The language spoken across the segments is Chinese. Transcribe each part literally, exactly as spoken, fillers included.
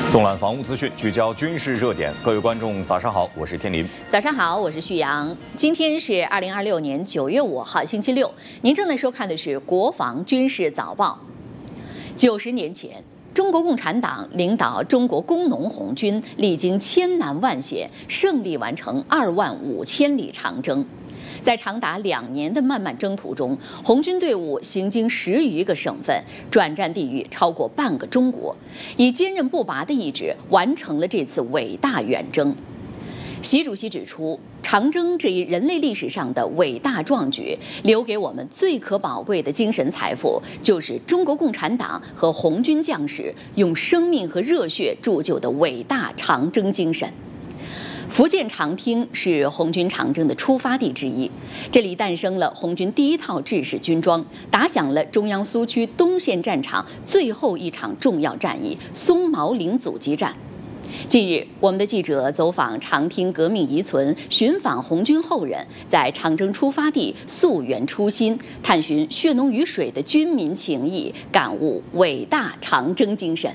纵览防务资讯，聚焦军事热点。各位观众，早上好，我是天林。 早上好，我是旭阳。今天是二零二六年九月五号，星期六。您正在收看的是《国防军事早报》。九十年前，中国共产党领导中国工农红军，历经千难万险，胜利完成二万五千里长征。在长达两年的漫漫征途中，红军队伍行经十余个省份，转战地域超过半个中国，以坚韧不拔的意志完成了这次伟大远征。习主席指出，长征这一人类历史上的伟大壮举，留给我们最可宝贵的精神财富，就是中国共产党和红军将士用生命和热血铸就的伟大长征精神。福建长汀是红军长征的出发地之一，这里诞生了红军第一套制式军装，打响了中央苏区东线战场最后一场重要战役——松毛岭阻击战。近日，我们的记者走访长汀革命遗存，寻访红军后人，在长征出发地溯源初心，探寻血浓于水的军民情谊，感悟伟大长征精神。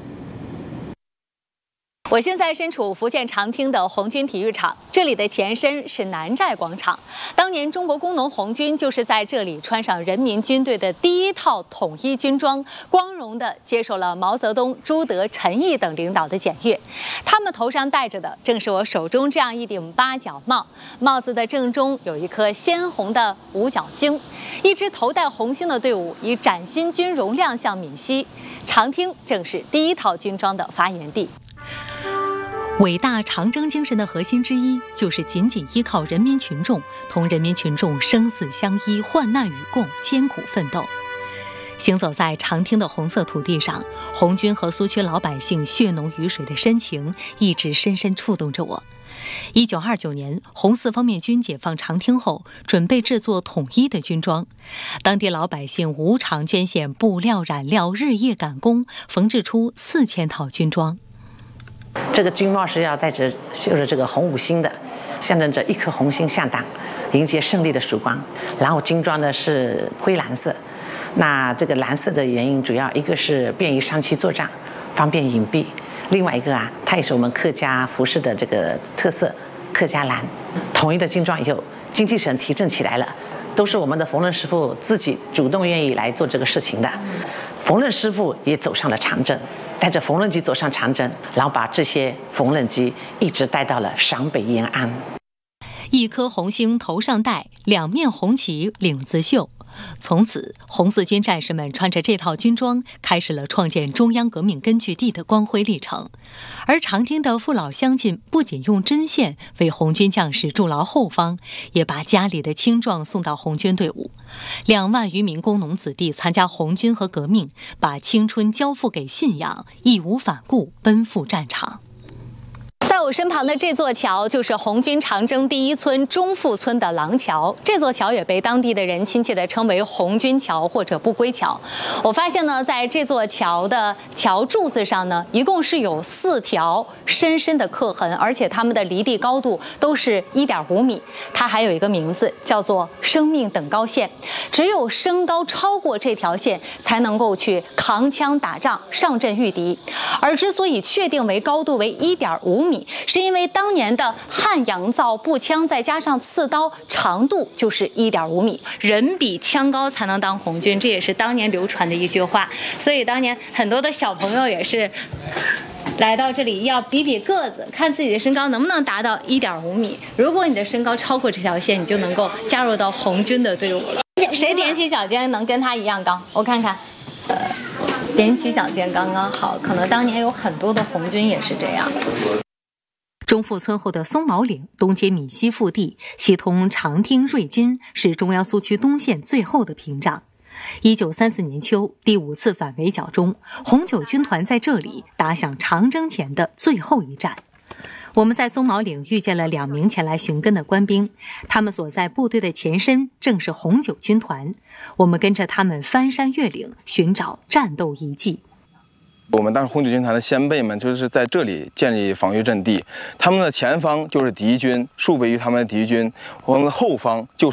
我现在身处福建长汀的红军体育场，这里的前身是南寨广场。当年中国工农红军就是在这里穿上人民军队的第一套统一军装，光荣地接受了毛泽东、朱德、陈毅等领导的检阅。他们头上戴着的正是我手中这样一顶八角帽，帽子的正中有一颗鲜红的五角星。一支头戴红星的队伍以崭新军容亮相闽西。长汀正是第一套军装的发源地。伟大长征精神的核心之一，就是紧紧依靠人民群众，同人民群众生死相依、患难与共、艰苦奋斗。行走在长汀的红色土地上，红军和苏区老百姓血浓于水的深情，一直深深触动着我。一九二九年，红四方面军解放长汀后，准备制作统一的军装，当地老百姓无偿捐献布料、染料，日夜赶工，缝制出四千套军装。 这个军帽是要带着绣着这个红五星的，象征着一颗红星向党，迎接胜利的曙光。然后军装呢是灰蓝色，那这个蓝色的原因主要一个是便于上期作战，方便隐蔽；另外一个啊，它也是我们客家服饰的这个特色，客家蓝。统一的军装以后，精气神提振起来了，都是我们的缝纫师傅自己主动愿意来做这个事情的。缝纫师傅也走上了长征，带着缝纫机走上长征，然后把这些缝纫机一直带到了陕北延安。 一颗红星头上戴，两面红旗领子绣。从此，红四军战士们穿着这套军装，开始了创建中央革命根据地的光辉历程。而长汀的父老乡亲不仅用针线为红军将士筑牢后方，也把家里的青壮送到红军队伍。两万余名工农子弟参加红军和革命，把青春交付给信仰，义无反顾奔赴战场。在我身旁的这座桥就是红军长征第一村中富村的廊桥，这座桥也被当地的人亲切地称为红军桥或者不归桥。我发现呢，在这座桥的桥柱子上呢，一共是有四条深深的刻痕，而且它们的离地高度都是 一点五米。它还有一个名字叫做生命等高线，只有升高超过这条线，才能够去扛枪打仗、上阵御敌。而之所以确定为高度为 一点五米，是因为当年的汉阳造步枪再加上刺刀，长度就是 一点五米。人比枪高才能当红军，这也是当年流传的一句话。所以当年很多的小朋友也是来到这里要比比个子，看自己的身高能不能达到 一点五米。如果你的身高超过这条线，你就能够加入到红军的队伍了。谁踮起脚尖能跟他一样高？我看看。呃踮起脚尖刚刚好，可能当年有很多的红军也是这样。中富村后的松毛岭东接闽西腹地，西通长汀、瑞金，是中央苏区东线最后的屏障。一九三四年秋，第五次反围剿中，红九军团在这里打响长征前的最后一战。我们在松毛岭遇见了两名前来寻根的官兵，他们所在部队的前身正是红九军团。我们跟着他们翻山越岭，寻找战斗遗迹。 我们当时红九军团的先辈们就是在这里建立防御阵地，他们的前方就是敌军，数倍于他们的敌军，我们的后方就是